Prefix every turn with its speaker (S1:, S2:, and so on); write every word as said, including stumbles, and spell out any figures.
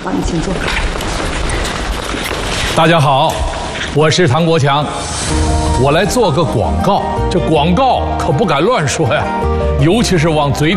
S1: 好，你请坐。
S2: 大家好，我是唐国强，我来做个广告。这广告可不敢乱说呀，尤其是往嘴里。